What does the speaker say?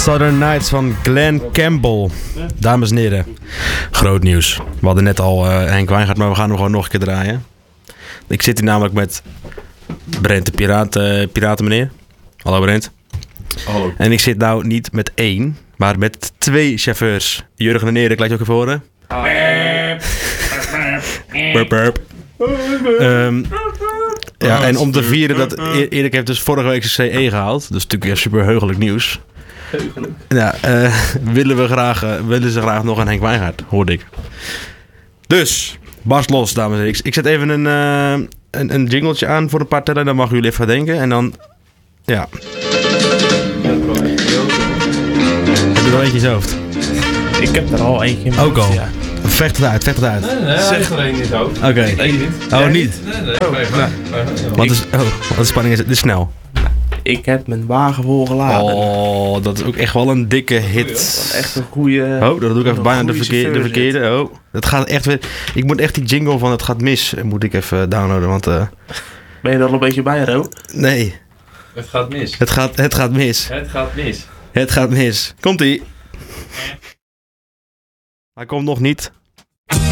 Southern Nights van Glenn Campbell. Dames en heren, groot nieuws. We hadden net al Henk Wijngaard, maar we gaan hem gewoon nog een keer draaien. Ik zit hier namelijk met Brent, de piratenmeneer. Hallo Brent. Hallo. En ik zit nou niet met één, maar met 2 chauffeurs. Jurgen en Erik, laat je ook even horen. Burp, burp. Ja, en om te vieren dat Erik heeft dus vorige week zijn CE gehaald. Dus natuurlijk super heugelijk nieuws. Heugelijk. Ja, willen ze graag nog een Henk Wijngaard, hoorde ik. Dus, barst los, dames en heren. Ik zet even een jingletje aan voor een paar tellen. Dan mag jullie even denken. En dan, ja. Heb je er eentje in je hoofd? Ik heb er al eentje in mijn Ook al? ja. Vecht het uit. Nee, zeg er één in het hoofd. Oké. Eén niet. Oh, niet? Nee. Wat is spanning is het? Dit is snel. Ik heb mijn wagen volgeladen. Oh, dat is ook echt wel een dikke hit. Echt een goede. Oh, dat doe ik even bijna de goede verkeerde. Oh, dat gaat echt weer. Ik moet echt die jingle van het gaat mis. Moet ik even downloaden, want. Ben je er al een beetje bij, Ro? Nee, Het gaat mis. het gaat mis. Het gaat mis. Het gaat mis. Komt-ie. Hij komt nog niet.